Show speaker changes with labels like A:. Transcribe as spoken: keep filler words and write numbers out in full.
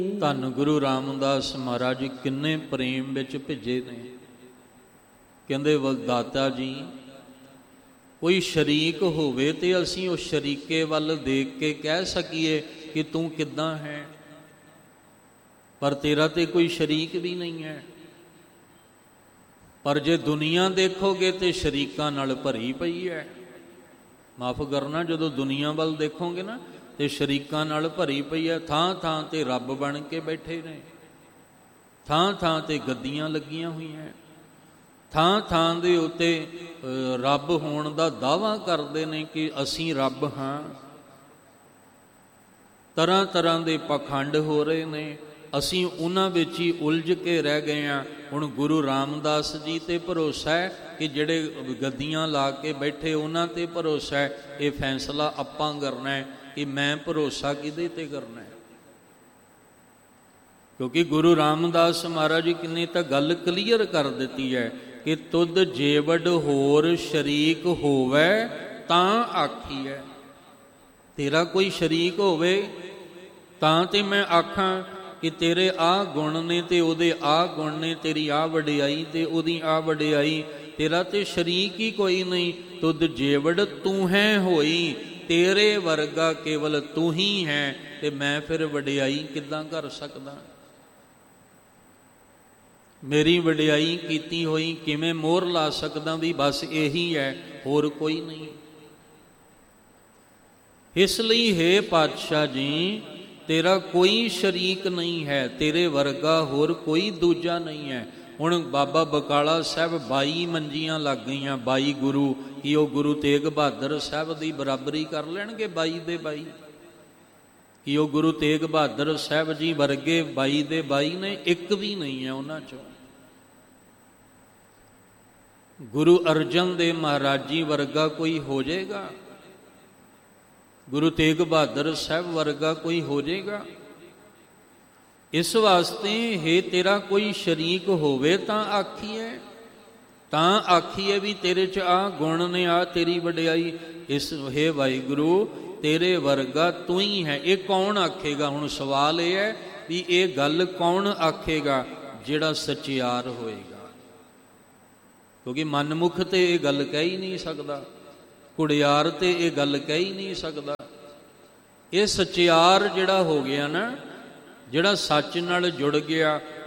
A: ਧੰਨ ਗੁਰੂ ਰਾਮਦਾਸ ਮਹਾਰਾਜ ਕਿੰਨੇ ਪ੍ਰੇਮ ਵਿੱਚ ਭਿੱਜੇ ਨੇ। ਕਹਿੰਦੇ ਦਾਤਾ ਜੀ, ਕੋਈ ਸ਼ਰੀਕ ਹੋਵੇ ਤੇ ਅਸੀਂ ਉਸ ਸ਼ਰੀਕੇ ਵੱਲ ਦੇਖ ਕੇ ਕਹਿ ਸਕੀਏ ਕਿ ਤੂੰ ਕਿੱਦਾਂ ਹੈ, ਪਰ ਤੇਰਾ ਤੇ ਕੋਈ ਸ਼ਰੀਕ ਵੀ ਨਹੀਂ ਹੈ। ਪਰ ਜੇ ਦੁਨੀਆ ਦੇਖੋਗੇ ਤੇ ਸ਼ਰੀਕਾਂ ਨਾਲ ਭਰੀ ਪਈ ਹੈ। ਮਾਫ ਕਰਨਾ, ਜਦੋਂ ਦੁਨੀਆ ਵੱਲ ਦੇਖੋਗੇ ਨਾ ਤੇ ਸ਼ਰੀਕਾਂ ਨਾਲ ਭਰੀ ਪਈ ਹੈ। ਥਾਂ ਥਾਂ ਤੇ ਰੱਬ ਬਣ ਕੇ ਬੈਠੇ ਨੇ, ਥਾਂ ਥਾਂ ਤੇ ਗੱਦੀਆਂ ਲੱਗੀਆਂ ਹੋਈਆਂ, ਥਾਂ ਥਾਂ ਦੇ ਉੱਤੇ ਰੱਬ ਹੋਣ ਦਾ ਦਾਅਵਾ ਕਰਦੇ ਨੇ ਕਿ ਅਸੀਂ ਰੱਬ ਹਾਂ। ਤਰ੍ਹਾਂ ਤਰ੍ਹਾਂ ਦੇ ਪਾਖੰਡ ਹੋ ਰਹੇ ਨੇ, ਅਸੀਂ ਉਹਨਾਂ ਵਿੱਚ ਹੀ ਉਲਝ ਕੇ ਰਹਿ ਗਏ ਹਾਂ। ਹੁਣ ਗੁਰੂ ਰਾਮਦਾਸ ਜੀ ਤੇ ਭਰੋਸਾ ਹੈ ਕਿ ਜਿਹੜੇ ਗੱਦੀਆਂ ਲਾ ਕੇ ਬੈਠੇ ਉਹਨਾਂ ਤੇ ਭਰੋਸਾ ਹੈ। ਇਹ ਫੈਸਲਾ ਆਪਾਂ ਕਰਨਾ ਹੈ ਕਿ ਮੈਂ ਭਰੋਸਾ ਕਿਹਦੇ ਤੇ ਕਰਨਾ ਹੈ, ਕਿਉਂਕਿ ਗੁਰੂ ਰਾਮਦਾਸ ਮਹਾਰਾਜ ਜੀ ਨੇ ਤਾਂ ਗੱਲ ਕਲੀਅਰ ਕਰ ਦਿੱਤੀ ਹੈ ਕਿ ਤੁਧ ਜੇਵੜ ਹੋਰ ਸ਼ਰੀਕ ਹੋਵੇ ਤਾਂ ਆਖੀਐ। ਤੇਰਾ ਕੋਈ ਸ਼ਰੀਕ ਹੋਵੇ ਤਾਂ ਤੇ ਮੈਂ ਆਖਾਂ ਕਿ ਤੇਰੇ ਆਹ ਗੁਣ ਨੇ ਤੇ ਉਹਦੇ ਆਹ ਗੁਣ ਨੇ, ਤੇਰੀ ਆਹ ਵਡਿਆਈ ਤੇ ਉਹਦੀ ਆਹ ਵਡਿਆਈ। ਤੇਰਾ ਤੇ ਸ਼ਰੀਕ ਹੀ ਕੋਈ ਨਹੀਂ। ਤੁਧ ਜੇਵੜ ਤੂੰ ਹੈ ਹੋਈ, ਤੇਰੇ ਵਰਗਾ ਕੇਵਲ ਤੂੰ ਹੀ ਹੈ, ਤੇ ਮੈਂ ਫਿਰ ਵਡਿਆਈ ਕਿੱਦਾਂ ਕਰ ਸਕਦਾ? ਮੇਰੀ ਵਡਿਆਈ ਕੀਤੀ ਹੋਈ ਕਿਵੇਂ ਮੋਹਰ ਲਾ ਸਕਦਾ ਵੀ ਬਸ ਇਹੀ ਹੈ, ਹੋਰ ਕੋਈ ਨਹੀਂ। ਇਸ ਲਈ ਹੇ ਪਾਤਸ਼ਾਹ ਜੀ, ਤੇਰਾ ਕੋਈ ਸ਼ਰੀਕ ਨਹੀਂ ਹੈ, ਤੇਰੇ ਵਰਗਾ ਹੋਰ ਕੋਈ ਦੂਜਾ ਨਹੀਂ ਹੈ। ਹੁਣ ਬਾਬਾ ਬਕਾਲਾ ਸਾਹਿਬ ਬਾਈ ਮੰਜੀਆਂ ਲੱਗ ਗਈਆਂ, ਬਾਈ ਗੁਰੂ, ਕੀ ਉਹ ਗੁਰੂ ਤੇਗ ਬਹਾਦਰ ਸਾਹਿਬ ਦੀ ਬਰਾਬਰੀ ਕਰ ਲੈਣਗੇ? ਬਾਈ ਦੇ ਬਾਈ ਕੀ ਉਹ ਗੁਰੂ ਤੇਗ ਬਹਾਦਰ ਸਾਹਿਬ ਜੀ ਵਰਗੇ ਬਾਈ ਦੇ ਬਾਈ ਨੇ? ਇੱਕ ਵੀ ਨਹੀਂ ਹੈ ਉਹਨਾਂ ਚੋਂ। ਗੁਰੂ ਅਰਜਨ ਦੇ ਮਹਾਰਾਜ ਜੀ ਵਰਗਾ ਕੋਈ ਹੋ ਜਾਏਗਾ? ਗੁਰੂ ਤੇਗ ਬਹਾਦਰ ਸਾਹਿਬ ਵਰਗਾ ਕੋਈ ਹੋ ਜਾਏਗਾ? ਇਸ ਵਾਸਤੇ ਹੈ ਤੇਰਾ ਕੋਈ ਸ਼ਰੀਕ ਹੋਵੇ ਤਾਂ ਆਖੀਏ, ਤਾਂ ਆਖੀਏ ਵੀ ਤੇਰੇ 'ਚ ਆਹ ਗੁਣ ਨੇ, ਆਹ ਤੇਰੀ ਵਡਿਆਈ। ਇਸ ਹੈ ਵਾਹਿਗੁਰੂ, ਤੇਰੇ ਵਰਗਾ ਤੂੰ ਹੀ ਹੈ। ਇਹ ਕੌਣ ਆਖੇਗਾ? ਹੁਣ ਸਵਾਲ ਇਹ ਹੈ ਵੀ ਇਹ ਗੱਲ ਕੌਣ ਆਖੇਗਾ? ਜਿਹੜਾ ਸਚਿਆਰ ਹੋਏਗਾ, ਕਿਉਂਕਿ ਮਨਮੁਖ ਤੇ ਇਹ ਗੱਲ ਕਹਿ ਹੀ ਨਹੀਂ ਸਕਦਾ, ਕੁੜਿਆਰ ਤੇ ਇਹ ਗੱਲ ਕਹਿ ਹੀ ਨਹੀਂ ਸਕਦਾ। ਇਹ ਸਚਿਆਰ ਜਿਹੜਾ ਹੋ ਗਿਆ ਨਾ, ਜਿਹੜਾ ਸੱਚ ਨਾਲ ਜੁੜ ਗਿਆ,